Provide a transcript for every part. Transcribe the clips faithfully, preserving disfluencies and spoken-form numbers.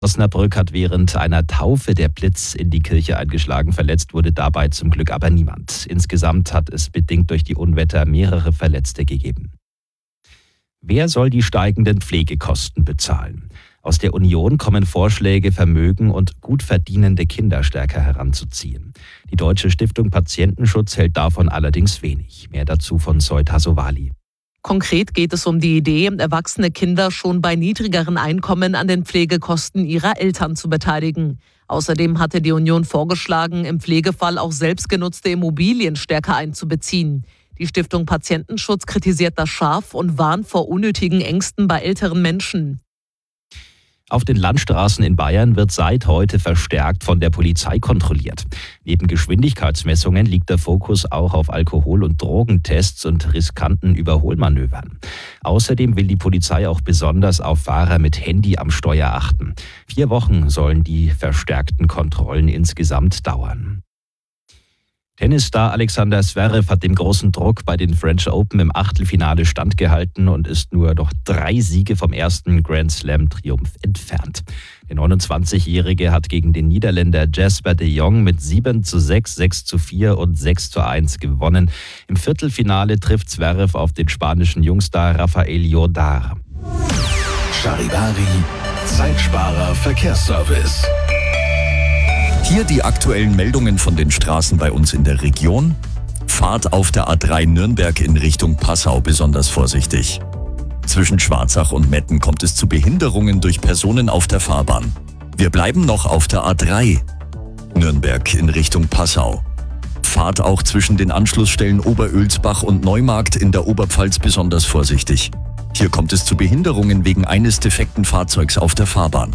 Osnabrück hat während einer Taufe der Blitz in die Kirche eingeschlagen. Verletzt wurde dabei zum Glück aber niemand. Insgesamt hat es bedingt durch die Unwetter mehrere Verletzte gegeben. Wer soll die steigenden Pflegekosten bezahlen? Aus der Union kommen Vorschläge, Vermögen und gut verdienende Kinder stärker heranzuziehen. Die Deutsche Stiftung Patientenschutz hält davon allerdings wenig. Mehr dazu von Zoe Tassovali. Konkret geht es um die Idee, erwachsene Kinder schon bei niedrigeren Einkommen an den Pflegekosten ihrer Eltern zu beteiligen. Außerdem hatte die Union vorgeschlagen, im Pflegefall auch selbstgenutzte Immobilien stärker einzubeziehen. Die Stiftung Patientenschutz kritisiert das scharf und warnt vor unnötigen Ängsten bei älteren Menschen. Auf den Landstraßen in Bayern wird seit heute verstärkt von der Polizei kontrolliert. Neben Geschwindigkeitsmessungen liegt der Fokus auch auf Alkohol- und Drogentests und riskanten Überholmanövern. Außerdem will die Polizei auch besonders auf Fahrer mit Handy am Steuer achten. Vier Wochen sollen die verstärkten Kontrollen insgesamt dauern. Tennisstar Alexander Zverev hat dem großen Druck bei den French Open im Achtelfinale standgehalten und ist nur noch drei Siege vom ersten Grand Slam-Triumph entfernt. Der neunundzwanzigjährige hat gegen den Niederländer Jasper de Jong mit sieben zu sechs, sechs zu vier und sechs zu eins gewonnen. Im Viertelfinale trifft Zverev auf den spanischen Jungstar Rafael Jordar. Charivari, Zeitsparer Verkehrsservice. Hier die aktuellen Meldungen von den Straßen bei uns in der Region. Fahrt auf der A drei Nürnberg in Richtung Passau besonders vorsichtig. Zwischen Schwarzach und Metten kommt es zu Behinderungen durch Personen auf der Fahrbahn. Wir bleiben noch auf der A drei Nürnberg in Richtung Passau. Fahrt auch zwischen den Anschlussstellen Oberölsbach und Neumarkt in der Oberpfalz besonders vorsichtig. Hier kommt es zu Behinderungen wegen eines defekten Fahrzeugs auf der Fahrbahn.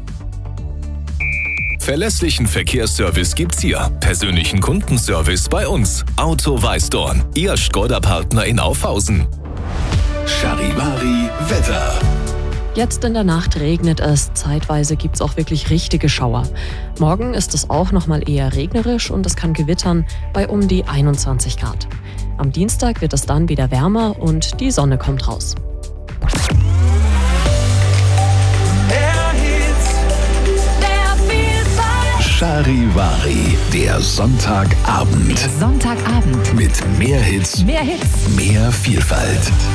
Verlässlichen Verkehrsservice gibt's hier. Persönlichen Kundenservice bei uns. Auto Weißdorn, Ihr Skoda-Partner in Aufhausen. Charivari Wetter. Jetzt in der Nacht regnet es. Zeitweise gibt's auch wirklich richtige Schauer. Morgen ist es auch nochmal eher regnerisch und es kann gewittern bei um die einundzwanzig Grad. Am Dienstag wird es dann wieder wärmer und die Sonne kommt raus. Charivari, der Sonntagabend. Sonntagabend. Mit mehr Hits, Mehr Hits. mehr Vielfalt.